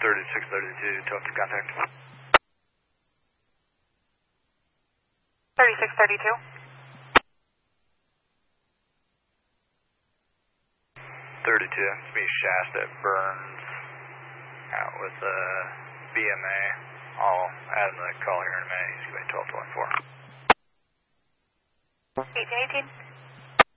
3632, talk to contact. 3632. 32, it's me, Shasta Burns, out with BMA. I'll add him to the call here in a minute. He's going to be 1224. 1818.